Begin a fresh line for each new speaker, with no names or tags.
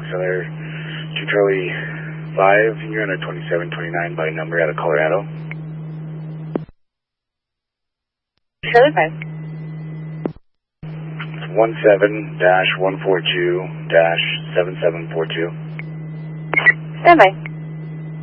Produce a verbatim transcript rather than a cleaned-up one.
Center to Charlie five. You're on a twenty-seven twenty-nine by number out of Colorado.
Charlie five.
one seven dash one four two dash seven seven four two.
Stand by.